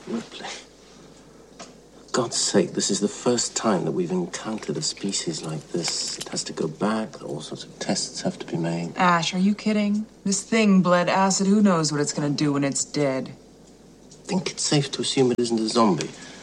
Ripley. For God's sake, this is the first time that we've encountered a species like this. It has to go back. All sorts of tests have to be made. Ash, are you kidding? This thing bled acid. Who knows what it's gonna do when it's dead? I think it's safe to assume it isn't a zombie.